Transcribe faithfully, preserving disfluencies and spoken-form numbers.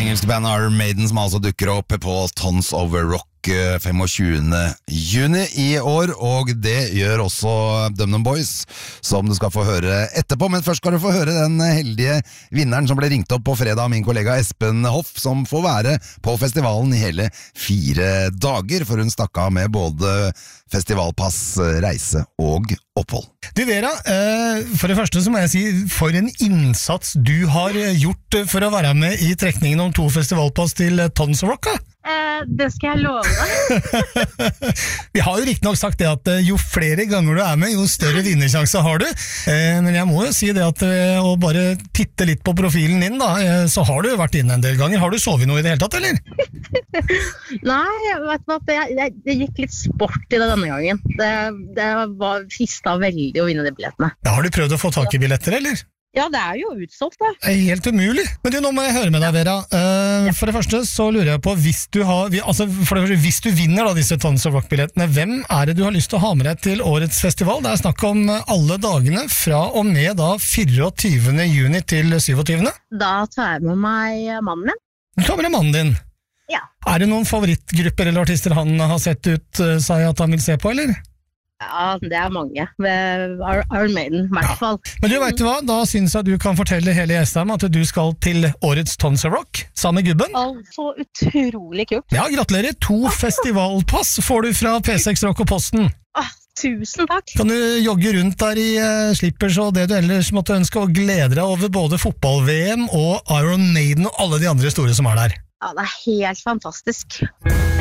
engelske bandet Iron Maiden som altså dukker opp på Tons of Rock tjuefemte juni i år, og det gjør også Dumnum Boys, som du skal få høre etterpå. Men først skal du få høre den heldige vinneren som ble ringt opp på fredag av min kollega Espen Hoff, som får være på festivalen i hele fire dager, for hun stakk av med både festivalpass, reise og opphold. Du Vera, for det første så må jeg si, for en innsats du har gjort for å være med i trekningen om to festivalpass til Tons of Rock, da? Eh, det skal jeg love deg. Vi har jo riktig nok sagt det at jo flere ganger du er med, jo større vinnersjanse har du. Eh, men jeg må jo si det at eh, å bare titte litt på profilen din, da, eh, så har du vært inne en del ganger. Har du sovet noe i det hele tatt, eller? Nei, vet du hva, det, det, det gikk litt sport i det denne gangen. Det, det var frista veldig å vinne de billettene. Ja, har du prøvd å få tak i billetter, eller? Ja, det er jo utsolgt, det. Det er helt umulig. Men du, nå må jeg høre med deg, Vera. Uh, ja. For det første så lurer jeg på, hvis du, har, altså for det første, hvis du vinner da, disse Tons of Rock-billettene, hvem er det du har lyst til å ha med deg til årets festival? Det er snakk om alle dagene fra og med da fireogtyvende juni til syvogtyvende. Da tar jeg med meg mannen min. Du tar med deg mannen din? Ja. Er det noen favorittgrupper eller artister han har sett ut uh, seg at han vil se på, eller? Ja, det er mange. Iron Maiden, i hvert fall. Ja. Men du vet du hva, da synes jeg du kan fortelle hele Jessheim at du skal til årets Tons of Rock, sammen med gubben. Altså, utrolig kult. Ja, gratulerer. To festivalpass får du fra P seks Rock og Posten. Ah, tusen takk. Kan du jogge rundt der i uh, slippers og det du ellers måtte ønske, og glede deg over både fotball-V M og Iron Maiden og alle de andre store som er der. Ja, det er helt fantastisk.